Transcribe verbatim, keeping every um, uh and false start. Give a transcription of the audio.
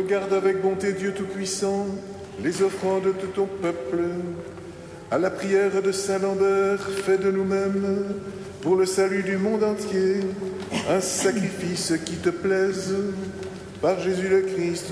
Regarde avec bonté, Dieu Tout-Puissant, les offrandes de ton peuple. À la prière de Saint Lambert, fais de nous-mêmes, pour le salut du monde entier, un sacrifice qui te plaise, par Jésus le Christ,